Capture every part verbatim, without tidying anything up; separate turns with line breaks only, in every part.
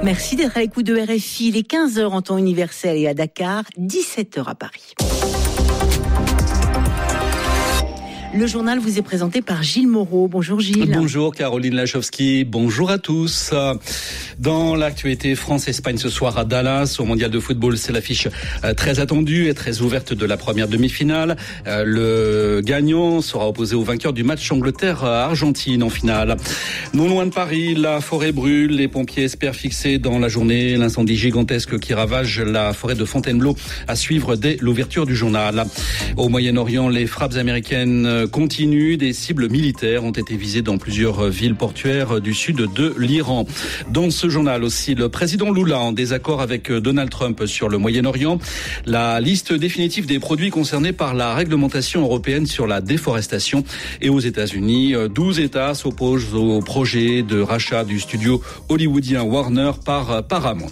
Merci d'être à l'écoute de R F I. Il est quinze heures en temps universel et à Dakar, dix-sept heures à Paris. Le journal vous est présenté par Gilles Moreau. Bonjour Gilles.
Bonjour Caroline Lachowski. Bonjour à tous. Dans l'actualité, France-Espagne ce soir à Dallas. Au Mondial de football, c'est l'affiche très attendue et très ouverte de la première demi-finale. Le gagnant sera opposé au vainqueur du match Angleterre-Argentine en finale. Non loin de Paris, la forêt brûle. Les pompiers espèrent fixer dans la journée l'incendie gigantesque qui ravage la forêt de Fontainebleau, à suivre dès l'ouverture du journal. Au Moyen-Orient, les frappes américaines continue. Des cibles militaires ont été visées dans plusieurs villes portuaires du sud de l'Iran. Dans ce journal aussi, le président Lula en désaccord avec Donald Trump sur le Moyen-Orient. La liste définitive des produits concernés par la réglementation européenne sur la déforestation. Et aux États-Unis, douze États s'opposent au projet de rachat du studio hollywoodien Warner par Paramount.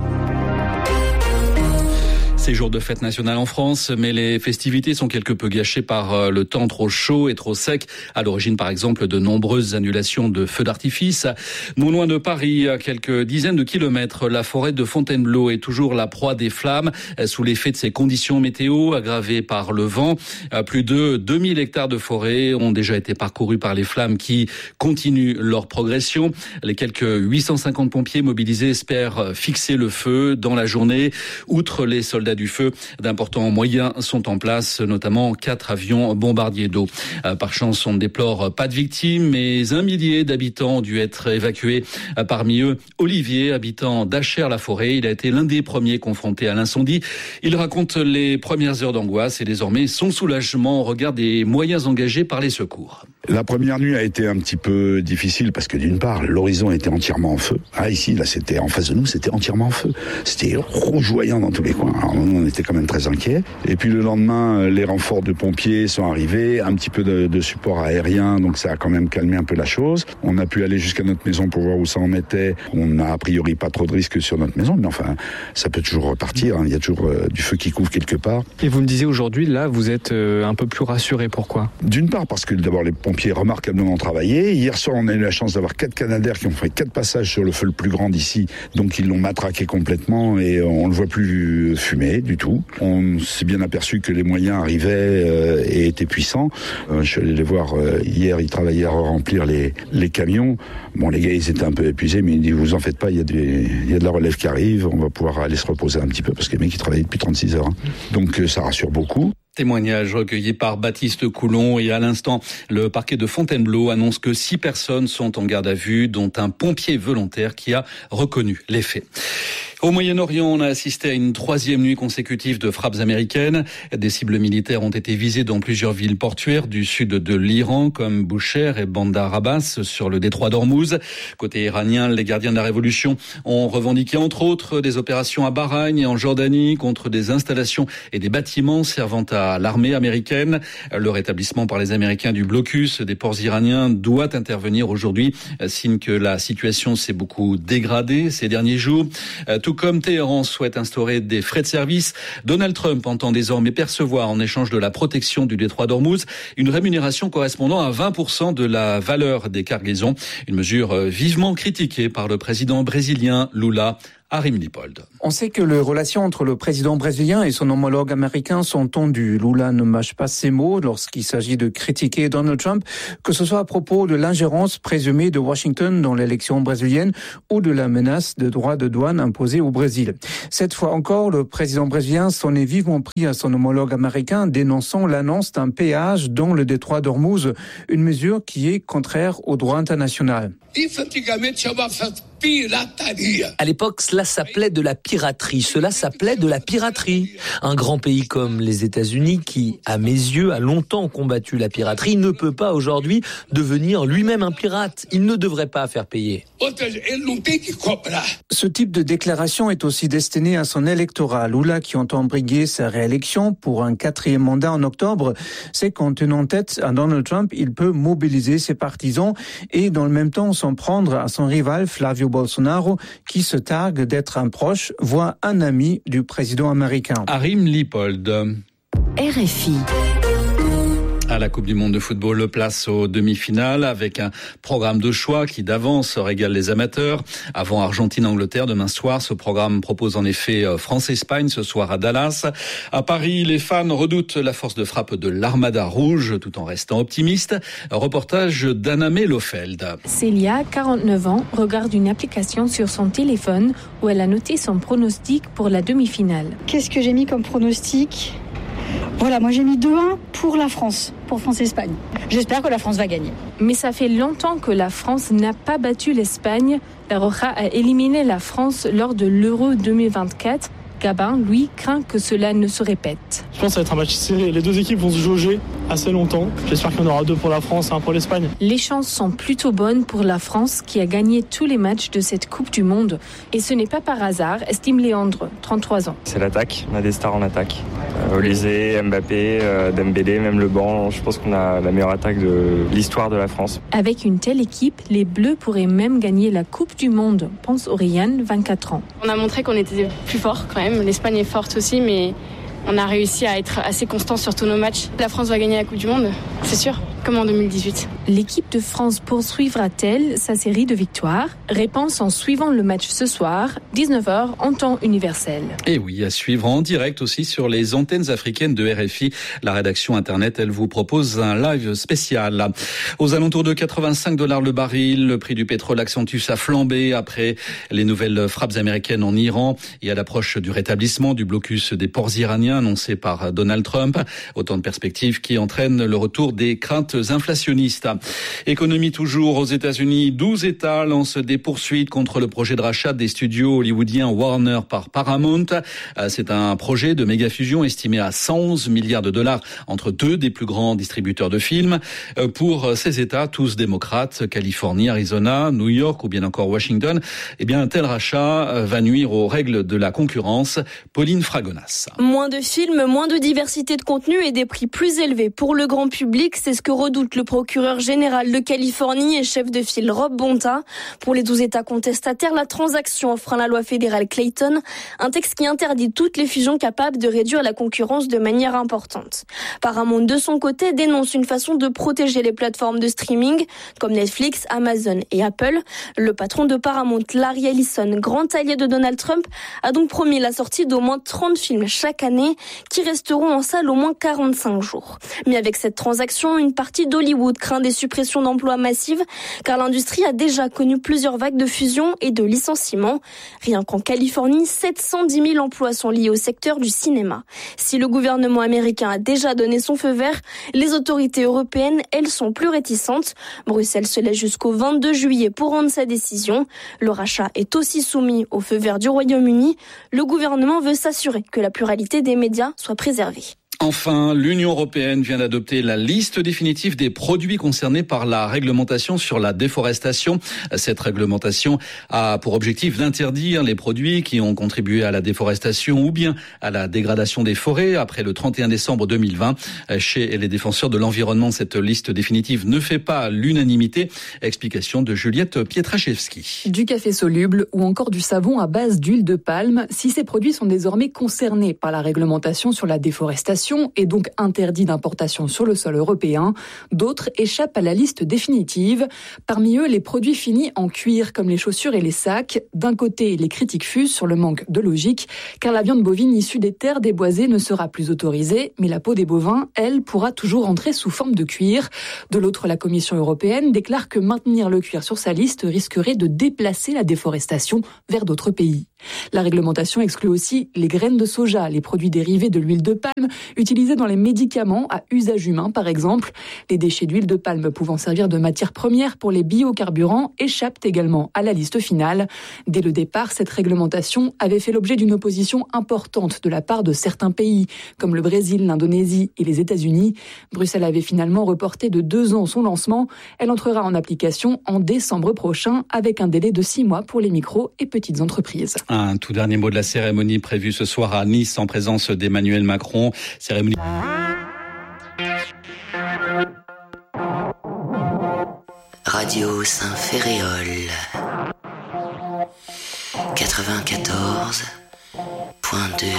C'est jour de fête nationale en France, mais les festivités sont quelque peu gâchées par le temps trop chaud et trop sec. À l'origine, par exemple, de nombreuses annulations de feux d'artifice. Non loin de Paris, à quelques dizaines de kilomètres, la forêt de Fontainebleau est toujours la proie des flammes, sous l'effet de ces conditions météo aggravées par le vent. Plus de deux mille hectares de forêt ont déjà été parcourus par les flammes qui continuent leur progression. Les quelques huit cent cinquante pompiers mobilisés espèrent fixer le feu dans la journée. Outre les soldats du feu, d'importants moyens sont en place, notamment quatre avions bombardiers d'eau. Par chance, on ne déplore pas de victimes, mais un millier d'habitants ont dû être évacués. Parmi eux, Olivier, habitant d'Achères-la-Forêt. Il a été l'un des premiers confrontés à l'incendie. Il raconte les premières heures d'angoisse et désormais son soulagement au regard des moyens engagés par les secours.
La première nuit a été un petit peu difficile parce que d'une part, l'horizon était entièrement en feu. Ah, ici, là, c'était en face de nous, c'était entièrement en feu. C'était rougeoyant dans tous les coins. Alors, nous, on était quand même très inquiets. Et puis le lendemain, les renforts de pompiers sont arrivés, un petit peu de, de support aérien, donc ça a quand même calmé un peu la chose. On a pu aller jusqu'à notre maison pour voir où ça en était. On n'a a priori pas trop de risques sur notre maison, mais enfin, ça peut toujours repartir. Hein. Il y a toujours euh, du feu qui couvre quelque part.
Et vous me disiez aujourd'hui, là, vous êtes euh, un peu plus rassuré. Pourquoi ?
D'une part, parce que d'abord, les pompiers remarquablement travaillé. Hier soir, on a eu la chance d'avoir quatre Canadair qui ont fait quatre passages sur le feu le plus grand d'ici, donc ils l'ont matraqué complètement et on ne le voit plus fumer du tout. On s'est bien aperçu que les moyens arrivaient euh, et étaient puissants. Euh, je suis allé les voir euh, hier, ils travaillaient à remplir les, les camions. Bon, les gars, ils étaient un peu épuisés, mais ils disent, vous en faites pas, il y a des, il y a de la relève qui arrive, on va pouvoir aller se reposer un petit peu, parce que les mecs, ils travaillaient depuis trente-six heures. Hein. Donc, euh, ça rassure beaucoup.
Témoignage recueilli par Baptiste Coulon et à l'instant, le parquet de Fontainebleau annonce que six personnes sont en garde à vue, dont un pompier volontaire qui a reconnu les faits. Au Moyen-Orient, on a assisté à une troisième nuit consécutive de frappes américaines. Des cibles militaires ont été visées dans plusieurs villes portuaires du sud de l'Iran, comme Boucher et Bandar Abbas, sur le détroit d'Ormuz. Côté iranien, les gardiens de la révolution ont revendiqué entre autres des opérations à Bahreïn et en Jordanie contre des installations et des bâtiments servant à l'armée américaine. Le rétablissement par les Américains du blocus des ports iraniens doit intervenir aujourd'hui, signe que la situation s'est beaucoup dégradée ces derniers jours. Tout comme Téhéran souhaite instaurer des frais de service, Donald Trump entend désormais percevoir en échange de la protection du détroit d'Ormuz une rémunération correspondant à vingt pour cent de la valeur des cargaisons. Une mesure vivement critiquée par le président brésilien Lula. Arim Lipold.
On sait que les relations entre le président brésilien et son homologue américain sont tendues. Lula ne mâche pas ses mots lorsqu'il s'agit de critiquer Donald Trump, que ce soit à propos de l'ingérence présumée de Washington dans l'élection brésilienne ou de la menace de droits de douane imposés au Brésil. Cette fois encore, le président brésilien s'en est vivement pris à son homologue américain, dénonçant l'annonce d'un péage dans le détroit d'Ormuz, une mesure qui est contraire au droit international.
À l'époque, cela s'appelait de la piraterie. Cela s'appelait de la piraterie. Un grand pays comme les États-Unis, qui, à mes yeux, a longtemps combattu la piraterie, ne peut pas aujourd'hui devenir lui-même un pirate. Il ne devrait pas faire payer.
Ce type de déclaration est aussi destiné à son électorat. Lula, qui entend briguer sa réélection pour un quatrième mandat en octobre, sait qu'en tenant tête à Donald Trump, il peut mobiliser ses partisans et dans le même temps s'en prendre à son rival Flavio Bolsonaro, qui se targue d'être un proche, voire un ami du président américain.
Arim Lipold.
R F I.
La Coupe du Monde de football le place aux demi-finales avec un programme de choix qui d'avance régale les amateurs. Avant Argentine-Angleterre demain soir, ce programme propose en effet France-Espagne ce soir à Dallas. À Paris, les fans redoutent la force de frappe de l'Armada Rouge tout en restant optimistes. Reportage d'Anna-Mé Lofeld.
Célia, quarante-neuf ans, regarde une application sur son téléphone où elle a noté son pronostic pour la demi-finale.
Qu'est-ce que j'ai mis comme pronostic ? Voilà, moi j'ai mis deux un pour la France, pour France-Espagne. J'espère que la France va gagner.
Mais ça fait longtemps que la France n'a pas battu l'Espagne. La Roja a éliminé la France lors de l'Euro deux mille vingt-quatre. Gabin, lui, craint que cela ne se répète.
Je pense que ça va être un match serré. Les deux équipes vont se jauger assez longtemps. J'espère qu'il y en aura deux pour la France et un pour l'Espagne.
Les chances sont plutôt bonnes pour la France qui a gagné tous les matchs de cette Coupe du Monde. Et ce n'est pas par hasard, estime Léandre, trente-trois ans.
C'est l'attaque. On a des stars en attaque. Euh, Olysée, Mbappé, euh, Dembélé, même le banc. Je pense qu'on a la meilleure attaque de l'histoire de la France.
Avec une telle équipe, les Bleus pourraient même gagner la Coupe du Monde, pense Oriane, vingt-quatre ans.
On a montré qu'on était plus fort quand même. L'Espagne est forte aussi, mais on a réussi à être assez constant sur tous nos matchs. La France va gagner la Coupe du Monde, c'est sûr, comme en deux mille dix-huit.
L'équipe de France poursuivra-t-elle sa série de victoires ? Réponse en suivant le match ce soir, dix-neuf heures en temps universel.
Et oui, à suivre en direct aussi sur les antennes africaines de R F I. La rédaction Internet, elle vous propose un live spécial. Aux alentours de quatre-vingt-cinq dollars le baril, le prix du pétrole accentue sa flambée après les nouvelles frappes américaines en Iran et à l'approche du rétablissement du blocus des ports iraniens annoncé par Donald Trump. Autant de perspectives qui entraînent le retour des craintes inflationnistes. Économie toujours aux États-Unis. douze États lancent des poursuites contre le projet de rachat des studios hollywoodiens Warner par Paramount. C'est un projet de méga-fusion estimé à cent onze milliards de dollars entre deux des plus grands distributeurs de films. Pour ces États, tous démocrates, Californie, Arizona, New York ou bien encore Washington, eh bien, un tel rachat va nuire aux règles de la concurrence. Pauline Fragonas.
Moins de films, moins de diversité de contenu et des prix plus élevés pour le grand public, c'est ce que redoute le procureur général de Californie et chef de file Rob Bonta. Pour les douze États contestataires, la transaction enfreint la loi fédérale Clayton, un texte qui interdit toutes les fusions capables de réduire la concurrence de manière importante. Paramount, de son côté, dénonce une façon de protéger les plateformes de streaming comme Netflix, Amazon et Apple. Le patron de Paramount, Larry Ellison, grand allié de Donald Trump, a donc promis la sortie d'au moins trente films chaque année qui resteront en salle au moins quarante-cinq jours. Mais avec cette transaction, une partie d'Hollywood craint des suppressions d'emplois massives car l'industrie a déjà connu plusieurs vagues de fusions et de licenciements. Rien qu'en Californie, sept cent dix mille emplois sont liés au secteur du cinéma. Si le gouvernement américain a déjà donné son feu vert, les autorités européennes, elles, sont plus réticentes. Bruxelles se laisse jusqu'au vingt-deux juillet pour rendre sa décision. Le rachat est aussi soumis au feu vert du Royaume-Uni. Le gouvernement veut s'assurer que la pluralité des médias soit préservée.
Enfin, l'Union européenne vient d'adopter la liste définitive des produits concernés par la réglementation sur la déforestation. Cette réglementation a pour objectif d'interdire les produits qui ont contribué à la déforestation ou bien à la dégradation des forêts après le trente et un décembre deux mille vingt. Chez les défenseurs de l'environnement, cette liste définitive ne fait pas l'unanimité. Explication de Juliette Pietraszewski.
Du café soluble ou encore du savon à base d'huile de palme, si ces produits sont désormais concernés par la réglementation sur la déforestation, et donc interdit d'importation sur le sol européen. D'autres échappent à la liste définitive. Parmi eux, les produits finis en cuir comme les chaussures et les sacs. D'un côté, les critiques fusent sur le manque de logique, car la viande bovine issue des terres déboisées ne sera plus autorisée, mais la peau des bovins, elle, pourra toujours entrer sous forme de cuir. De l'autre, la Commission européenne déclare que maintenir le cuir sur sa liste risquerait de déplacer la déforestation vers d'autres pays. La réglementation exclut aussi les graines de soja, les produits dérivés de l'huile de palme, utilisés dans les médicaments à usage humain par exemple. Les déchets d'huile de palme pouvant servir de matière première pour les biocarburants échappent également à la liste finale. Dès le départ, cette réglementation avait fait l'objet d'une opposition importante de la part de certains pays, comme le Brésil, l'Indonésie et les États-Unis. Bruxelles avait finalement reporté de deux ans son lancement. Elle entrera en application en décembre prochain avec un délai de six mois pour les micros et petites entreprises.
Un tout dernier mot de la cérémonie prévue ce soir à Nice en présence d'Emmanuel Macron. Cérémonie.
Radio Saint-Ferréol quatre-vingt-quatorze point deux.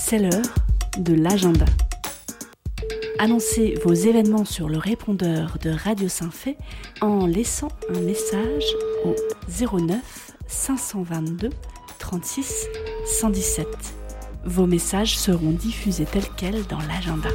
C'est l'heure de l'agenda. Annoncez vos événements sur le répondeur de Radio Saint-Fé en laissant un message au zéro neuf cinq cent vingt-deux trente-six cent dix-sept. Vos messages seront diffusés tels quels dans l'agenda.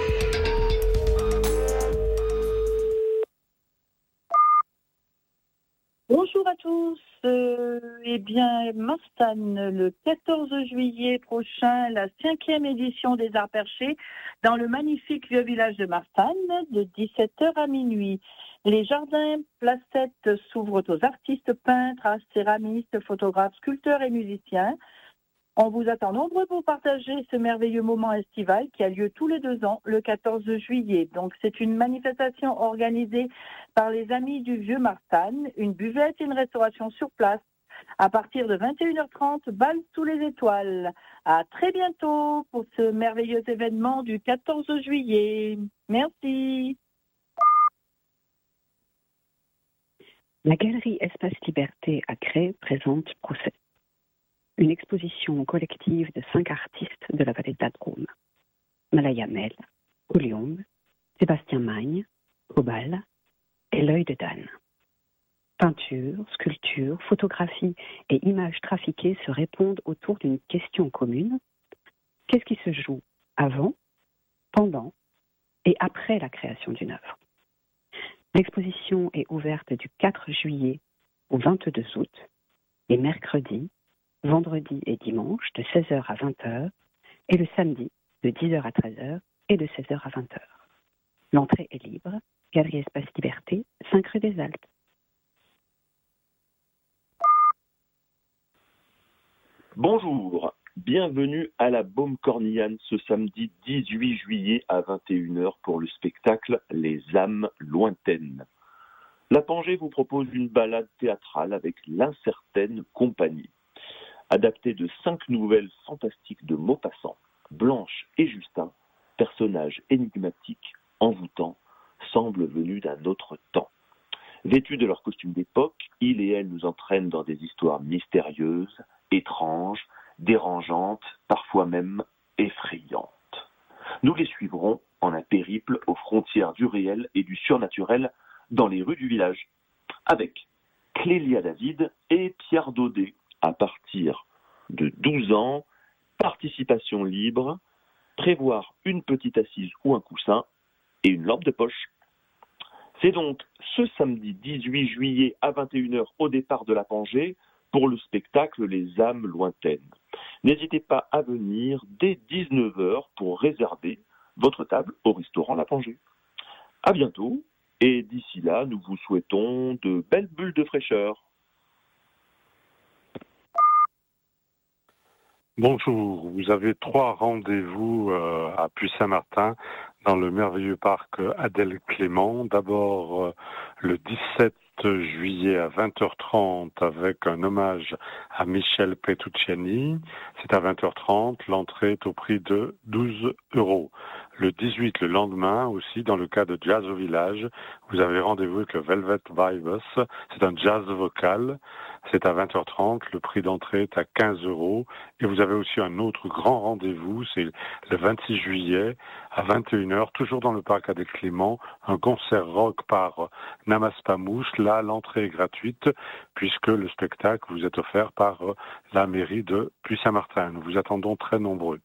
Bonjour à tous. Euh, eh bien, Marsanne, le quatorze juillet prochain, la cinquième édition des Arts Perchés dans le magnifique vieux village de Marsanne, de dix-sept heures à minuit. Les jardins placettes s'ouvrent aux artistes, peintres, céramistes, photographes, sculpteurs et musiciens. On vous attend nombreux pour partager ce merveilleux moment estival qui a lieu tous les deux ans, le quatorze juillet. Donc, c'est une manifestation organisée par les Amis du Vieux Marsanne, une buvette et une restauration sur place. À partir de vingt et une heures trente, bal sous les étoiles. À très bientôt pour ce merveilleux événement du quatorze juillet. Merci.
La galerie Espace Liberté à Cré présente Procès. Une exposition collective de cinq artistes de la vallée d'Adrôme. Malaya Mel, Couliombe, Sébastien Magne, Cobal et l'œil de Dan. Peinture, sculpture, photographie et images trafiquées se répondent autour d'une question commune. Qu'est-ce qui se joue avant, pendant et après la création d'une œuvre? L'exposition est ouverte du quatre juillet au vingt-deux août et mercredi, vendredi et dimanche de seize heures à vingt heures et le samedi de dix heures à treize heures et de seize heures à vingt heures. L'entrée est libre, Galerie Espace Liberté, cinq rue des Alpes.
Bonjour, bienvenue à la Baume Cornillane ce samedi dix-huit juillet à vingt et une heures pour le spectacle Les âmes lointaines. La Pangée vous propose une balade théâtrale avec l'incertaine compagnie. Adaptée de cinq nouvelles fantastiques de Maupassant, Blanche et Justin, personnages énigmatiques, envoûtants, semblent venus d'un autre temps. Vêtus de leurs costumes d'époque, ils et elles nous entraînent dans des histoires mystérieuses, étranges, dérangeantes, parfois même effrayantes. Nous les suivrons en un périple aux frontières du réel et du surnaturel dans les rues du village, avec Clélia David et Pierre Daudet, à partir de douze ans, participation libre, prévoir une petite assise ou un coussin et une lampe de poche. C'est donc ce samedi dix-huit juillet à vingt et une heures au départ de la Pangée pour le spectacle Les âmes lointaines. N'hésitez pas à venir dès dix-neuf heures pour réserver votre table au restaurant La Pangée. À bientôt et d'ici là, nous vous souhaitons de belles bulles de fraîcheur.
Bonjour, vous avez trois rendez-vous euh, à Puy-Saint-Martin dans le merveilleux parc Adèle Clément. D'abord euh, le dix-sept juillet à vingt heures trente avec un hommage à Michel Petrucciani. C'est à vingt heures trente, l'entrée est au prix de douze euros. Le dix-huit, le lendemain aussi, dans le cas de Jazz au Village, vous avez rendez-vous avec le Velvet Vibes. C'est un jazz vocal. C'est à vingt heures trente, le prix d'entrée est à quinze euros. Et vous avez aussi un autre grand rendez-vous, c'est le vingt-six juillet à vingt et une heures, toujours dans le parc Adèle Clément, un concert rock par Namas Pamouche. Là, l'entrée est gratuite puisque le spectacle vous est offert par la mairie de Puy-Saint-Martin. Nous vous attendons très nombreux.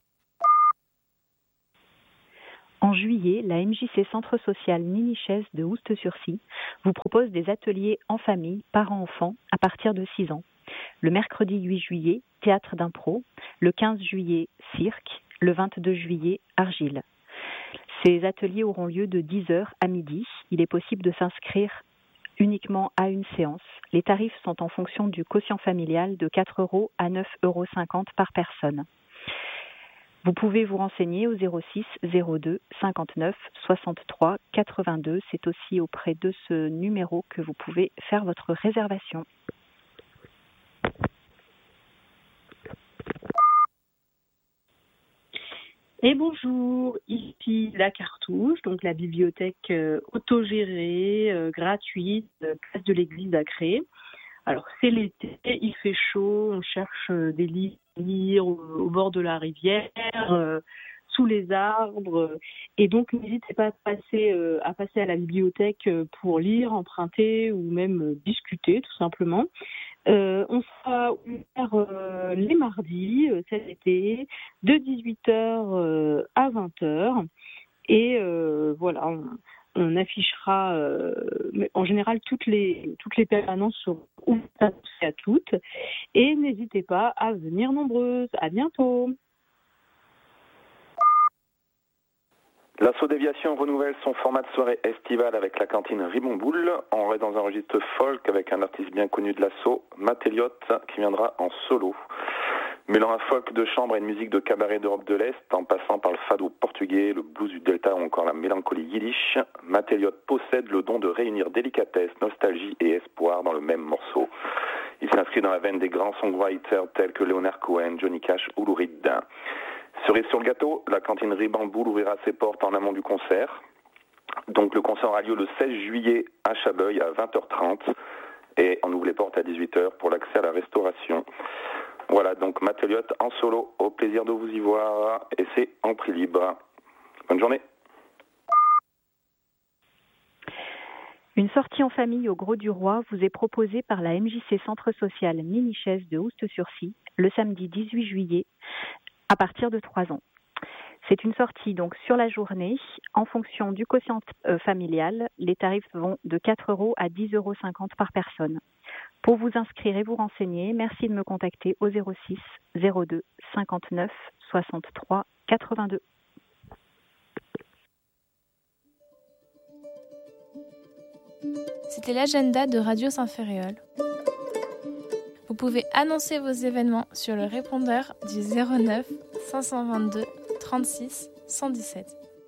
En juillet, la M J C Centre Social Ninichès de Oust-sur-Cy vous propose des ateliers en famille, parents-enfants, à partir de six ans. Le mercredi huit juillet, théâtre d'impro. Le quinze juillet, cirque. Le vingt-deux juillet, argile. Ces ateliers auront lieu de dix heures à midi. Il est possible de s'inscrire uniquement à une séance. Les tarifs sont en fonction du quotient familial de quatre euros à neuf euros cinquante par personne. Vous pouvez vous renseigner au zéro six zéro deux cinquante-neuf soixante-trois quatre-vingt-deux. C'est aussi auprès de ce numéro que vous pouvez faire votre réservation.
Et bonjour, ici la Cartouche, donc la bibliothèque euh, autogérée, euh, gratuite, euh, place de l'église à Cré. Alors c'est l'été, il fait chaud, on cherche euh, des livres lire au, au bord de la rivière, euh, sous les arbres. Et donc, n'hésitez pas à passer, euh, à passer à la bibliothèque pour lire, emprunter ou même discuter, tout simplement. Euh, on sera ouvert euh, les mardis euh, cet été, de dix-huit heures euh, à vingt heures. Et euh, voilà, on, on affichera, euh, en général, toutes les, toutes les permanences seront ouvertes à toutes. Et n'hésitez pas à venir nombreuses. À bientôt.
L'Assaut Déviation renouvelle son format de soirée estivale avec la cantine Ribomboule. On reste dans un registre folk avec un artiste bien connu de l'Assaut, Matt Elliott, qui viendra en solo. Mêlant un folk de chambre et une musique de cabaret d'Europe de l'Est, en passant par le fado portugais, le blues du Delta ou encore la mélancolie yiddish, Matt Elliott possède le don de réunir délicatesse, nostalgie et espoir dans le même morceau. Il s'inscrit dans la veine des grands songwriters tels que Leonard Cohen, Johnny Cash ou Lou Reed. Cerise sur le gâteau, la cantine Ribamboule ouvrira ses portes en amont du concert. Donc le concert aura lieu le seize juillet à Chabeuil à vingt heures trente et on ouvre les portes à dix-huit heures pour l'accès à la restauration. Voilà, donc Matt Elliott en solo, au plaisir de vous y voir et c'est en prix libre. Bonne journée.
Une sortie en famille au Gros du Roi vous est proposée par la M J C Centre Social Mini-Chaise de Oust-sur-Scie le samedi dix-huit juillet à partir de trois ans. C'est une sortie donc sur la journée. En fonction du quotient euh, familial, les tarifs vont de quatre euros à dix euros cinquante par personne. Pour vous inscrire et vous renseigner, merci de me contacter au zéro six zéro deux cinquante-neuf soixante-trois quatre-vingt-deux.
C'était l'agenda de Radio Saint-Ferréol. Vous pouvez annoncer vos événements sur le répondeur du zéro neuf cinq cent vingt-deux trente-six cent dix-sept.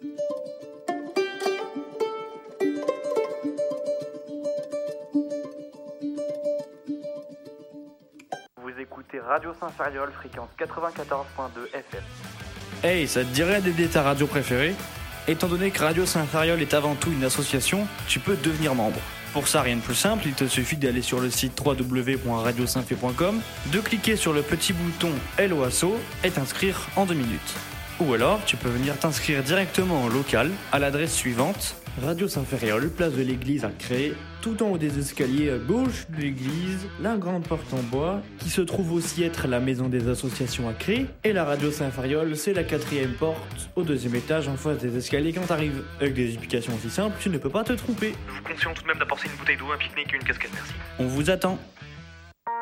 Vous écoutez Radio Saint-Ferréol, fréquence quatre-vingt-quatorze virgule deux F M.
Hey, ça te dirait d'aider ta radio préférée ? Étant donné que Radio Saint-Ferréol est avant tout une association, tu peux devenir membre. Pour ça, rien de plus simple, il te suffit d'aller sur le site w w w point radio saint f point com, de cliquer sur le petit bouton Hello Asso et t'inscrire en deux minutes. Ou alors, tu peux venir t'inscrire directement en local à l'adresse suivante: Radio Saint-Ferréol, place de l'église à Cré, tout en haut des escaliers à gauche de l'église, la grande porte en bois, qui se trouve aussi être la maison des associations à Cré, et la Radio Saint-Ferréol, c'est la quatrième porte au deuxième étage en face des escaliers quand t'arrives. Avec des explications aussi simples, tu ne peux pas te tromper.
Nous vous conseillons tout de même d'apporter une bouteille d'eau, un pique-nique et une casquette, merci.
On vous attend.